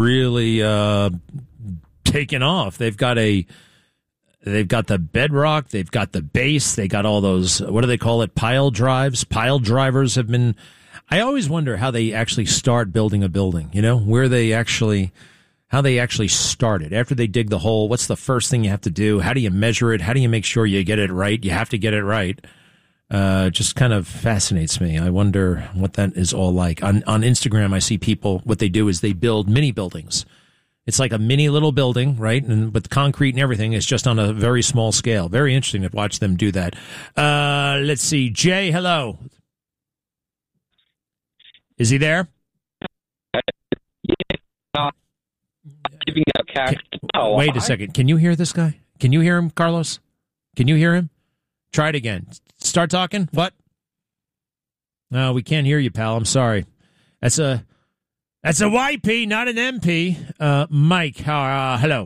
really taken off. They've got the bedrock, they've got the base, they got all those, what do they call it, pile drives. Pile drivers have been, I always wonder how they actually start building a building, how they actually started. After they dig the hole, what's the first thing you have to do? How do you measure it? How do you make sure you get it right? You have to get it right. Just kind of fascinates me. I wonder what that is all like. On Instagram, I see people, what they do is they build mini buildings. It's like a mini little building, right? And with concrete and everything, it's just on a very small scale. Very interesting to watch them do that. Let's see. Jay, hello. Is he there? Giving out cash. Wait a second. Can you hear this guy? Can you hear him, Carlos? Can you hear him? Try it again. Start talking. What? No, we can't hear you, pal. I'm sorry. That's a YP, not an MP. Mike, hello.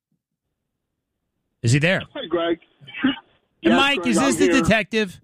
Is he there? Hi, Greg. Yes, Mike, Greg, is this the detective?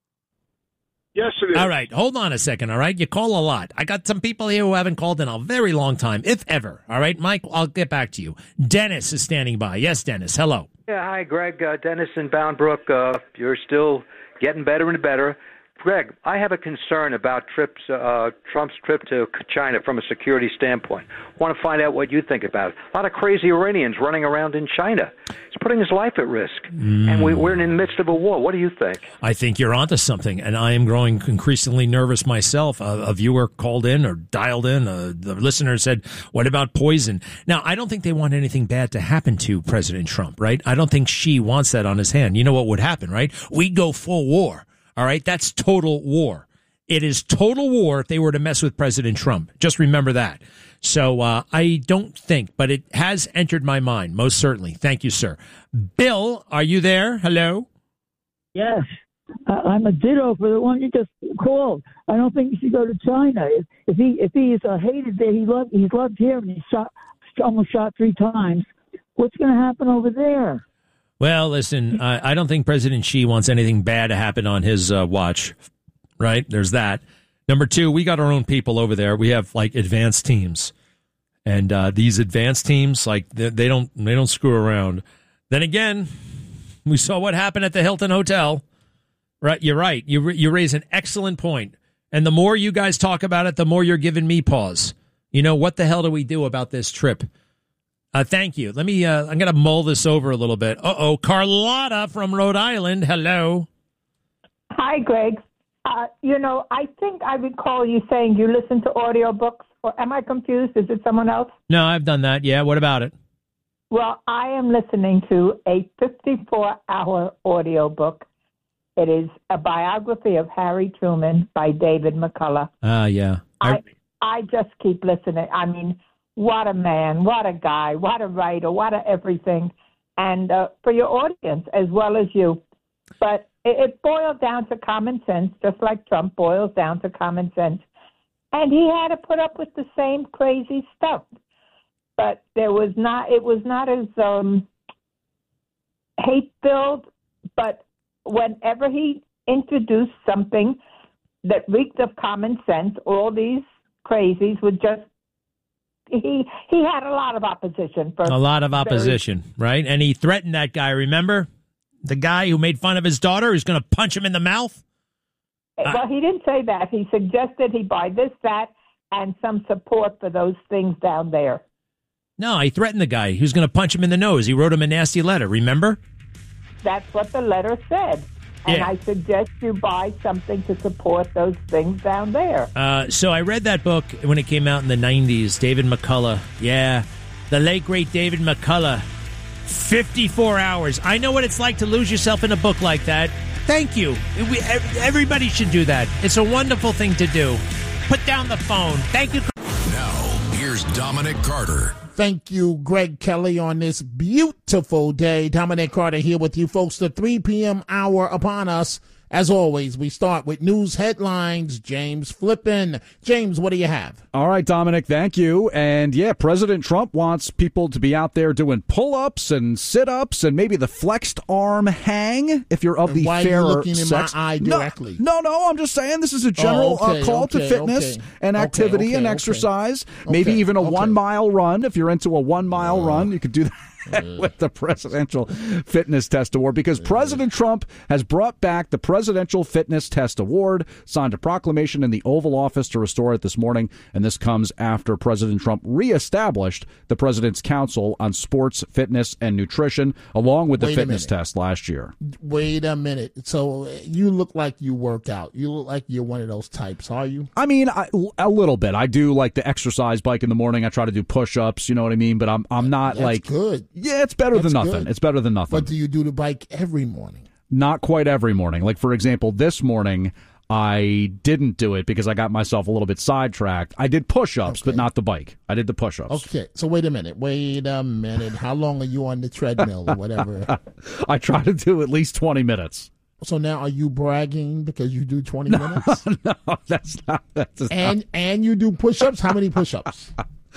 Yes, it is. All right, hold on a second, all right? You call a lot. I got some people here who haven't called in a very long time, if ever. All right, Mike, I'll get back to you. Dennis is standing by. Yes, Dennis, hello. Yeah, hi, Greg. Dennis in Bound Brook. You're still getting better and better. Greg, I have a concern about Trump's trip to China from a security standpoint. I want to find out what you think about it. A lot of crazy Iranians running around in China. It's putting his life at risk. And we're in the midst of a war. What do you think? I think you're onto something, and I am growing increasingly nervous myself. A viewer called in or dialed in. The listener said, what about poison? Now, I don't think they want anything bad to happen to President Trump, right? I don't think Xi wants that on his hand. You know what would happen, right? We'd go full war. All right, that's total war. It is total war if they were to mess with President Trump. Just remember that. So I don't think, but it has entered my mind, most certainly. Thank you, sir. Bill, are you there? Hello? Yes. I'm a ditto for the one you just called. I don't think he should go to China. If he is hated there, he's loved here, and he's almost shot 3 times. What's going to happen over there? Well, listen, I don't think President Xi wants anything bad to happen on his watch, right? There's that. Number 2, we got our own people over there. We have like advanced teams, and these advanced teams, like they don't screw around. Then again, we saw what happened at the Hilton Hotel. Right? You're right. You raise an excellent point, and the more you guys talk about it, the more you're giving me pause. You know, what the hell do we do about this trip? Thank you. Let me, I'm going to mull this over a little bit. Carlotta from Rhode Island. Hello. Hi, Greg. I think I recall you saying you listen to audiobooks. Or am I confused? Is it someone else? No, I've done that. Yeah. What about it? Well, I am listening to a 54-hour audiobook. It is a biography of Harry Truman by David McCullough. Yeah. I just keep listening. I mean, what a man, what a guy, what a writer, what a everything. And for your audience as well as you. But it boiled down to common sense, just like Trump boils down to common sense. And he had to put up with the same crazy stuff. But it was not as hate-filled. But whenever he introduced something that reeked of common sense, all these crazies would just, he had a lot of opposition. Right? And he threatened that guy, remember? The guy who made fun of his daughter who's going to punch him in the mouth? Well, he didn't say that. He suggested he buy this, that, and some support for those things down there. No, he threatened the guy who's going to punch him in the nose. He wrote him a nasty letter, remember? That's what the letter said. And I suggest you buy something to support those things down there. So I read that book when it came out in the 90s, David McCullough. Yeah, the late, great David McCullough. 54 hours. I know what it's like to lose yourself in a book like that. Thank you. Everybody should do that. It's a wonderful thing to do. Put down the phone. Thank you. Now, here's Dominic Carter. Thank you, Greg Kelly, on this beautiful day. Dominic Carter here with you, folks. The 3 p.m. hour upon us. As always, we start with news headlines. James Flippin. James, what do you have? All right, Dominic, thank you. And yeah, President Trump wants people to be out there doing pull-ups and sit-ups and maybe the flexed arm hang if you're of the why fairer are you looking sex. in my eye directly? No, I'm just saying this is a general call to fitness and activity and exercise. Maybe even a 1 mile run. If you're into a 1 mile run, you could do that. With the Presidential Fitness Test Award, because President Trump has brought back the Presidential Fitness Test Award, signed a proclamation in the Oval Office to restore it this morning, and this comes after President Trump reestablished the President's Council on Sports, Fitness, and Nutrition, along with the fitness test last year. Wait a minute. So you look like you work out. You look like you're one of those types, are you? I mean, a little bit. I do like the exercise bike in the morning. I try to do push-ups, you know what I mean? But I'm not That's like... good. Yeah, it's better than nothing. Good. It's better than nothing. But do you do the bike every morning? Not quite every morning. Like, for example, this morning, I didn't do it because I got myself a little bit sidetracked. I did push-ups, but not the bike. I did the push-ups. Okay, so wait a minute. How long are you on the treadmill or whatever? I try to do at least 20 minutes. So now are you bragging because you do 20 minutes? No, that's not. And you do push-ups? How many push-ups?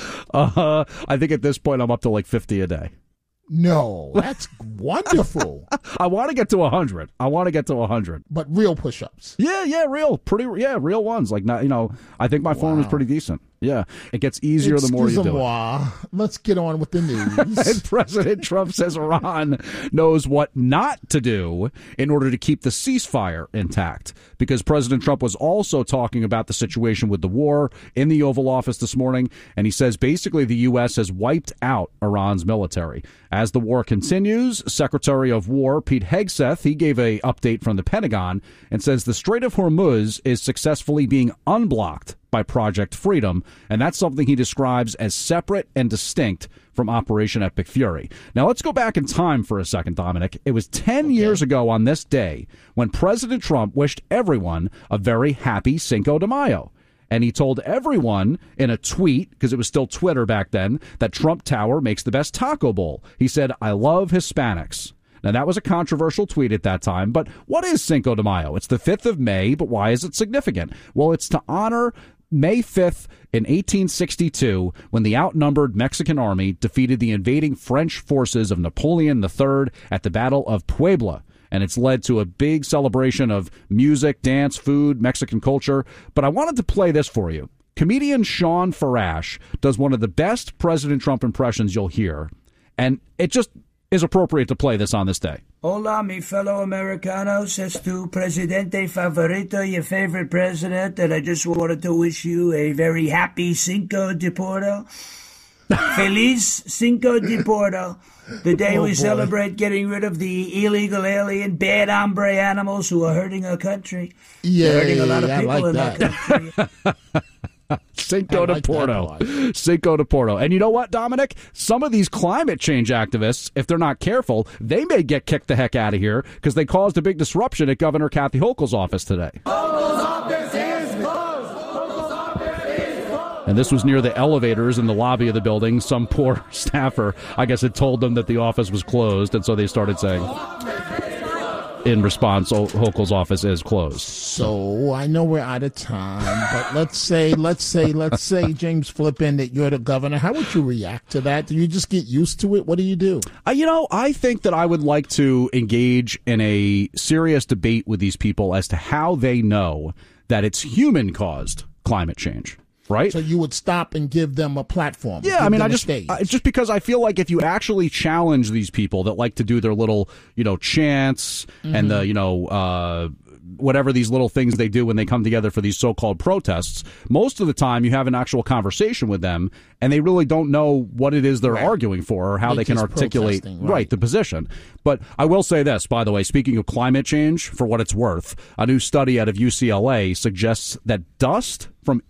I think at this point I'm up to like 50 a day. No, that's wonderful. I want to get to 100. But real push-ups. Yeah, real ones. Like, not, I think my form is pretty decent. Yeah, it gets easier the more you do it. Let's get on with the news. And President Trump says Iran knows what not to do in order to keep the ceasefire intact, because President Trump was also talking about the situation with the war in the Oval Office this morning, and he says basically the U.S. has wiped out Iran's military. As the war continues, Secretary of War Pete Hegseth, he gave an update from the Pentagon and says the Strait of Hormuz is successfully being unblocked by Project Freedom, and that's something he describes as separate and distinct from Operation Epic Fury. Now, let's go back in time for a second, Dominic. It was 10 years ago on this day when President Trump wished everyone a very happy Cinco de Mayo. And he told everyone in a tweet, because it was still Twitter back then, that Trump Tower makes the best taco bowl. He said, "I love Hispanics." Now, that was a controversial tweet at that time, but what is Cinco de Mayo? It's the 5th of May, but why is it significant? Well, it's to honor May 5th in 1862, when the outnumbered Mexican army defeated the invading French forces of Napoleon III at the Battle of Puebla. And it's led to a big celebration of music, dance, food, Mexican culture. But I wanted to play this for you. Comedian Sean Farash does one of the best President Trump impressions you'll hear. And it just is appropriate to play this on this day. Hola, mi fellow Americanos. Es tu presidente favorito, your favorite president, and I just wanted to wish you a very happy Cinco de Porto. Feliz Cinco de Porto, the day we celebrate getting rid of the illegal alien, bad hombre animals who are hurting our country. Yeah, they're hurting a lot of people like in that. our country. Cinco de Porto. And you know what, Dominic? Some of these climate change activists, if they're not careful, they may get kicked the heck out of here because they caused a big disruption at Governor Kathy Hochul's office today. Hochul's office is closed. Hochul's office is closed. And this was near the elevators in the lobby of the building. Some poor staffer, I guess, had told them that the office was closed, and so they started saying, in response, Hochul's office is closed. So I know we're out of time, but let's say, James Flippin, that you're the governor. How would you react to that? Do you just get used to it? What do you do? I think that I would like to engage in a serious debate with these people as to how they know that it's human-caused climate change. Right? So you would stop and give them a platform. Yeah, I mean, just because I feel like if you actually challenge these people that like to do their little, chants and the, whatever these little things they do when they come together for these so-called protests, most of the time you have an actual conversation with them and they really don't know what it is they're arguing for or how they can articulate the position. But I will say this, by the way, speaking of climate change, for what it's worth, a new study out of UCLA suggests that dusts from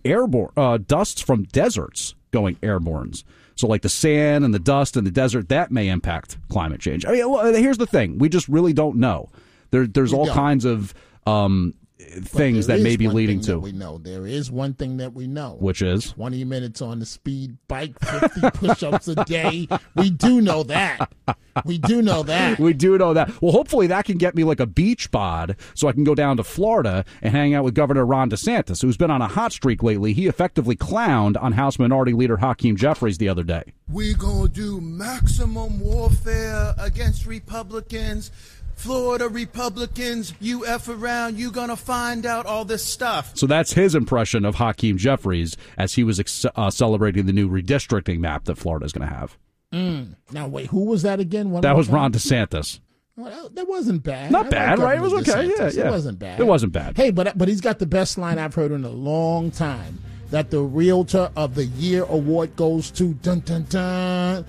deserts going airborne. So like the sand and the dust in the desert, that may impact climate change. I mean, well, here's the thing. We just really don't know. There's all kinds of things that may be leading to. There is one thing that we know. Which is? 20 minutes on the speed bike, 50 push-ups a day. We do know that. We do know that. Well, hopefully that can get me like a beach bod so I can go down to Florida and hang out with Governor Ron DeSantis, who's been on a hot streak lately. He effectively clowned on House Minority Leader Hakeem Jeffries the other day. We're going to do maximum warfare against Republicans. Florida Republicans, you F around, you going to find out all this stuff. So that's his impression of Hakeem Jeffries as he was celebrating the new redistricting map that Florida is going to have. Now, wait, who was that again? That was Ron DeSantis. Well, that wasn't bad. Not bad, right? It was okay. DeSantis. Yeah. It wasn't bad. It wasn't bad. Hey, but he's got the best line I've heard in a long time. That the Realtor of the Year award goes to Mamdani.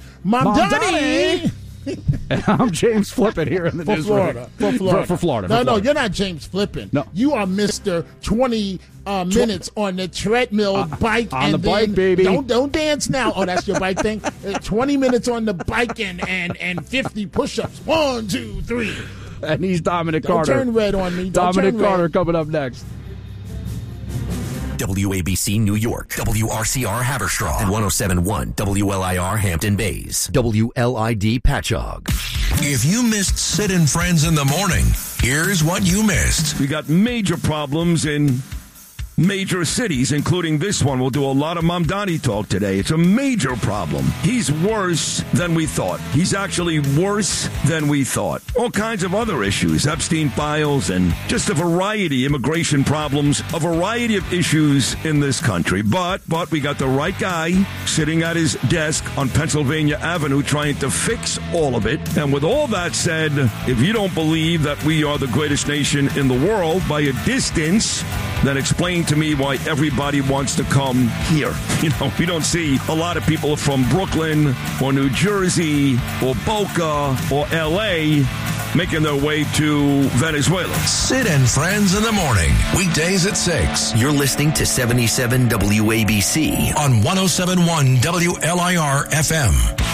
And I'm James Flippin here in the newsroom. For Florida. No, you're not James Flippin. No. You are Mr. 20 minutes on the treadmill bike. On the bike, baby. Don't dance now. Oh, that's your bike thing? 20 minutes on the bike and 50 push-ups. 1, 2, 3. And he's Dominic Carter. Don't turn red on me. Dominic Carter coming up next. WABC New York, WRCR Haverstraw, and 107.1 WLIR Hampton Bays, WLID Patchogue. If you missed Sid and Friends in the Morning, here's what you missed. We got major problems in major cities, including this one. We'll do a lot of Mamdani talk today. It's a major problem. He's worse than we thought. He's actually worse than we thought. All kinds of other issues, Epstein files, and just a variety of immigration problems, a variety of issues in this country. But we got the right guy sitting at his desk on Pennsylvania Avenue trying to fix all of it. And with all that said, if you don't believe that we are the greatest nation in the world by a distance, then explain to me why everybody wants to come here. You know, we don't see a lot of people from Brooklyn or New Jersey or Boca or L.A. making their way to Venezuela. Sid and Friends in the Morning, weekdays at 6. You're listening to 77 WABC on 107.1 WLIR FM.